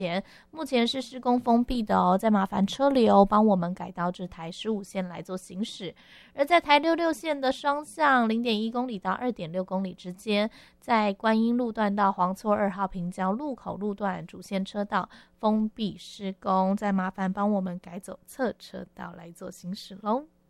目前是施工封闭的哦，再麻烦车流帮我们改道至台15线来做行驶。而在台66线的双向 0.1 公里到 2.6 公里之间，在观音路段到黄厝2号平交路口路段主线车道封闭施工，再麻烦帮我们改走侧车道来做行驶咯。